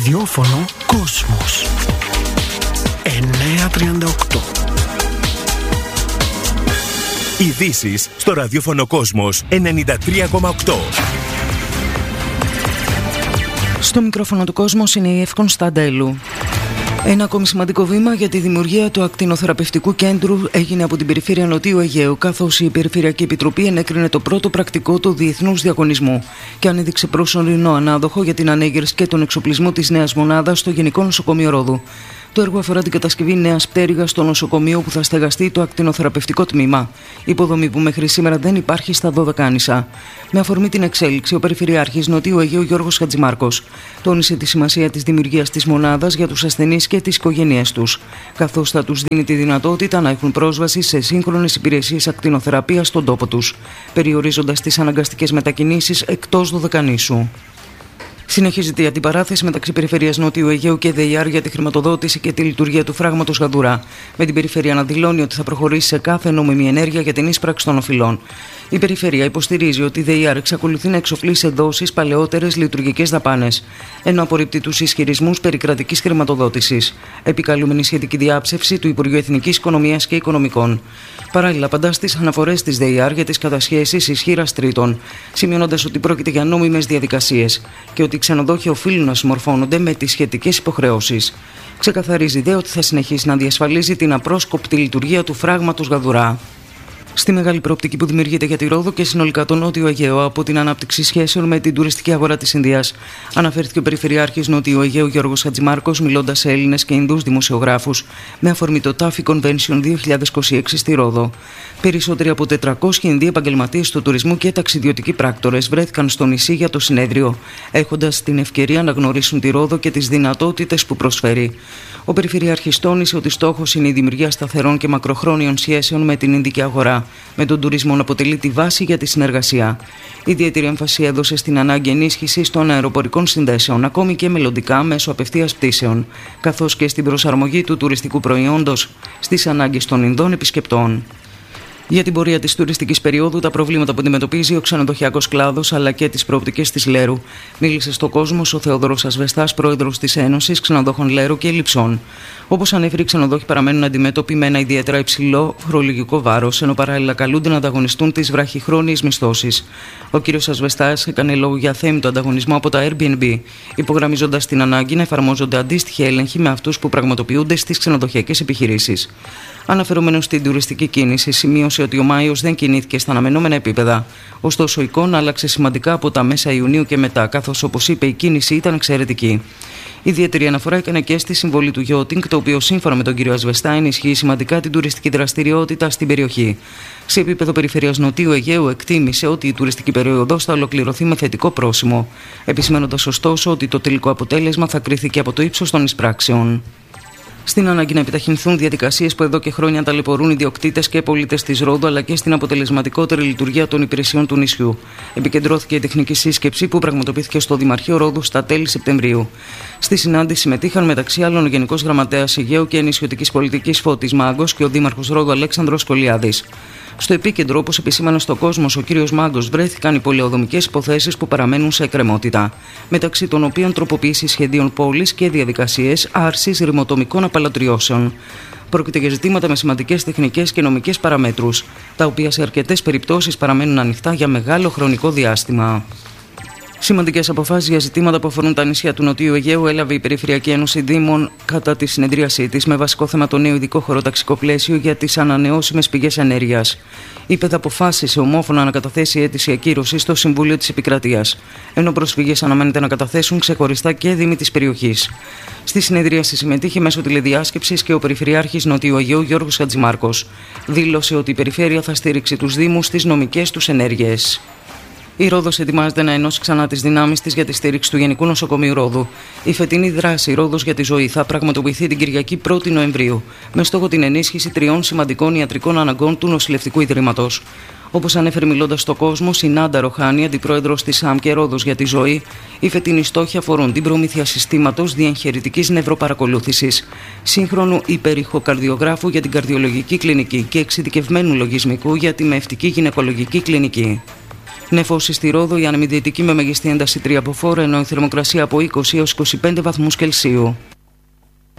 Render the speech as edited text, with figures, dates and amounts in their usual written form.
ραδιόφωνο Κόσμος 938. Ειδήσεις στο ραδιόφωνο Κόσμος 93,8. Στο μικρόφωνο του Κόσμος είναι η Εύκον Σταντέλου. Ένα ακόμη σημαντικό βήμα για τη δημιουργία του ακτινοθεραπευτικού κέντρου έγινε από την περιφέρεια Νοτιού Αιγαίου, καθώς η Περιφερειακή Επιτροπή ενέκρινε το πρώτο πρακτικό του διεθνούς διαγωνισμού και ανέδειξε προσωρινό ανάδοχο για την ανέγερση και τον εξοπλισμό της νέας μονάδας στο Γενικό Νοσοκομείο Ρόδου. Το έργο αφορά την κατασκευή νέας πτέρυγας στο νοσοκομείο που θα στεγαστεί το ακτινοθεραπευτικό τμήμα, υποδομή που μέχρι σήμερα δεν υπάρχει στα Δωδεκάνησα. Με αφορμή την εξέλιξη, ο Περιφερειάρχης Νοτιού Αιγαίου Γιώργος Χατζημάρκος τόνισε τη σημασία της δημιουργίας της μονάδας για τους ασθενείς και τις οικογένειές τους, καθώς θα τους δίνει τη δυνατότητα να έχουν πρόσβαση σε σύγχρονες υπηρεσίες ακτινοθεραπείας στον τόπο τους, περιορίζοντας τις αναγκαστικές μετακινήσεις εκτός Δωδεκανήσου. Συνεχίζεται η αντιπαράθεση μεταξύ Περιφερειάς Νότιου Αιγαίου και ΔΕΙΑΡ για τη χρηματοδότηση και τη λειτουργία του φράγματος Γαδουρά, με την Περιφέρεια να δηλώνει ότι θα προχωρήσει σε κάθε νόμιμη ενέργεια για την ίσπραξη των οφειλών. Η Περιφέρεια υποστηρίζει ότι η ΔΕΙΑΡ εξακολουθεί να εξοφλεί σε δόσεις παλαιότερες λειτουργικές δαπάνες, ενώ απορρίπτει τους ισχυρισμούς περί κρατικής χρηματοδότησης, επικαλούμενη σχετική διάψευση του Υπουργείου Εθνικής Οικονομίας και Οικονομικών. Παράλληλα, απαντά στις αναφορές της ΔΕΙΑΡ για τις κατασχέσεις ισχύρας τρίτων, σημειώνοντας ότι πρόκειται για νόμιμες διαδικασίες και ότι οι ξενοδόχοι οφείλουν να συμμορφώνονται με τις σχετικές υποχρεώσεις. Ξεκαθαρίζει δε ότι θα συνεχίσει να διασφαλίζει την απρόσκοπτη λειτουργία του φράγματος Γαδουρά. Στη μεγάλη προοπτική που δημιουργείται για τη Ρόδο και συνολικά τον Νότιο Αιγαίο από την ανάπτυξη σχέσεων με την τουριστική αγορά της Ινδίας, αναφέρθηκε ο Περιφερειάρχης Νότιου Αιγαίου Γιώργος Χατζημάρκος, μιλώντας σε Έλληνες και Ινδούς δημοσιογράφους με αφορμή το TAFI Convention 2026 στη Ρόδο. Περισσότεροι από 400 Ινδοί επαγγελματίες του τουρισμού και ταξιδιωτικοί πράκτορες βρέθηκαν στο νησί για το συνέδριο, έχοντας την ευκαιρία να γνωρίσουν τη Ρόδο και τις δυνατότητες που προσφέρει. Ο Περιφερειάρχης τόνισε ότι στόχος είναι η δημιουργία σταθερών και μακροχρόνιων σχέσεων με την Ινδική αγορά, με τον τουρισμό να αποτελεί τη βάση για τη συνεργασία. Ιδιαίτερη έμφαση έδωσε στην ανάγκη ενίσχυσης των αεροπορικών συνδέσεων, ακόμη και μελλοντικά μέσω απευθείας πτήσεων, καθώς και στην προσαρμογή του τουριστικού προϊόντος στις ανάγκες των Ινδών επισκεπτών. Για την πορεία της τουριστικής περίοδου, τα προβλήματα που αντιμετωπίζει ο ξενοδοχειακός κλάδος αλλά και τις προοπτικές της Λέρου, μίλησε στο Κόσμος ο Θεόδωρος Ασβεστάς, πρόεδρος της Ένωσης Ξενοδόχων Λέρου και Λειψών. Όπως ανέφερε, οι ξενοδόχοι παραμένουν αντιμέτωποι με ένα ιδιαίτερα υψηλό φορολογικό βάρος, ενώ παράλληλα καλούνται να ανταγωνιστούν τις βραχυχρόνιες μισθώσεις. Ο κ. Ασβεστάς έκανε λόγο για αθέμητο ανταγωνισμό από τα Airbnb, υπογραμμίζοντας την ανάγκη να εφαρμόζονται αντίστοιχοι έλεγχοι με αυτούς που πραγματοποιούνται στις ξενοδοχειακές επιχειρήσεις. Αναφερόμενο στην τουριστική κίνηση, σημείωσε ότι ο Μάιος δεν κινήθηκε στα αναμενόμενα επίπεδα. Ωστόσο, η εικόνα άλλαξε σημαντικά από τα μέσα Ιουνίου και μετά, καθώς, όπως είπε, η κίνηση ήταν εξαιρετική. Ιδιαίτερη αναφορά έκανε και στη συμβολή του yachting, το οποίο σύμφωνα με τον κύριο Ασβεστά ενισχύει σημαντικά την τουριστική δραστηριότητα στην περιοχή. Σε επίπεδο Περιφερειάς Νοτιού Αιγαίου, εκτίμησε ότι η τουριστική περίοδος θα ολοκληρωθεί με θετικό πρόσημο, επισημένοντας ωστόσο ότι το τελικό αποτέλεσμα θα κριθεί από το ύψος των εισπράξεων. Στην ανάγκη να επιταχυνθούν διαδικασίες που εδώ και χρόνια ταλαιπωρούν ιδιοκτήτες και πολίτες της Ρόδου, αλλά και στην αποτελεσματικότερη λειτουργία των υπηρεσιών του νησιού, επικεντρώθηκε η τεχνική σύσκεψη που πραγματοποιήθηκε στο Δημαρχείο Ρόδου στα τέλη Σεπτεμβρίου. Στη συνάντηση συμμετείχαν μεταξύ άλλων ο Γενικός Γραμματέας Αιγαίου και Νησιωτικής Πολιτικής Φώτης Μάγκος και ο Δήμαρχος Ρόδου Αλέξανδρος Κολιάδης. Στο επίκεντρο, όπως επισήμανε στο Κόσμος ο κ. Μάγκος, βρέθηκαν οι πολεοδομικές υποθέσεις που παραμένουν σε εκκρεμότητα, μεταξύ των οποίων τροποποίηση σχεδίων πόλης και διαδικασίες άρσης ρημοτομικών απαλωτριώσεων. Πρόκειται για ζητήματα με σημαντικές τεχνικές και νομικές παραμέτρους, τα οποία σε αρκετές περιπτώσεις παραμένουν ανοιχτά για μεγάλο χρονικό διάστημα. Σημαντικές αποφάσεις για ζητήματα που αφορούν τα νησιά του Νοτιού Αιγαίου έλαβε η Περιφερειακή Ένωση Δήμων κατά τη συνεδρίασή της, με βασικό θέμα το νέο ειδικό χωροταξικό πλαίσιο για τις ανανεώσιμες πηγές ενέργειας. Η ΠΕΔ αποφάσισε ομόφωνα να καταθέσει αίτηση ακύρωση στο Συμβούλιο της Επικρατείας, ενώ προσφυγές αναμένεται να καταθέσουν ξεχωριστά και δήμοι της περιοχής. Στη συνεδρίαση συμμετείχε μέσω τηλεδιάσκεψης και ο Περιφερειάρχης Νοτιού Αιγαίου Γιώργος Χατζημάρκος. Δήλωσε ότι η Περιφέρεια θα στήριξει τους Δήμους στις νομικές τους ενέργειες. Η Ρόδος ετοιμάζεται να ενώσει ξανά τις δυνάμεις της για τη στήριξη του Γενικού Νοσοκομείου Ρόδου. Η φετινή δράση Ρόδος για τη Ζωή θα πραγματοποιηθεί την Κυριακή 1η Νοεμβρίου, με στόχο την ενίσχυση 3 σημαντικών ιατρικών αναγκών του Νοσηλευτικού Ιδρύματος. Όπως ανέφερε μιλώντας στο Κόσμο, η Νάντα Ροχάνη, αντιπρόεδρος της ΣΑΜ και Ρόδος για τη Ζωή, οι φετινοί στόχοι αφορούν την προμήθεια συστήματος διεγχερητικής νευροπαρακολούθησης, σύγχρονου υπερηχοκαρδιογράφου για την καρδιολογική κλινική και εξειδικευμένου λογισμικού για τη μεευτική γυναικολογική κλινική. Νεφώση στη Ρόδο, η ανεμιδυτική με μεγιστή ένταση 3 από 4, ενώ η θερμοκρασία από 20 έως 25 βαθμούς Κελσίου.